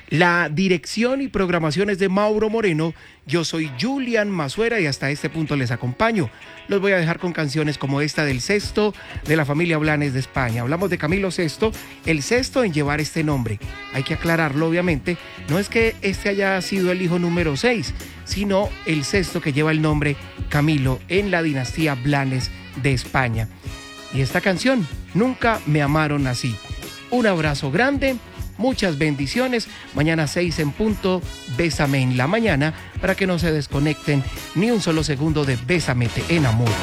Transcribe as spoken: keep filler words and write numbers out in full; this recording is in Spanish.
La dirección y programación es de Mauro Moreno. Yo soy Julian Mazuera y hasta este punto les acompaño. Los voy a dejar con canciones como esta del sexto de la familia Blanes de España. Hablamos de Camilo sexto, el sexto en llevar este nombre. Hay que aclararlo, obviamente. No es que este haya sido el hijo número seis, sino el sexto que lleva el nombre Camilo en la dinastía Blanes de España. Y esta canción, Nunca me amaron así. Un abrazo grande. Muchas bendiciones. Mañana seis en punto, Bésame en la mañana, para que no se desconecten ni un solo segundo de Bésame, te enamoro.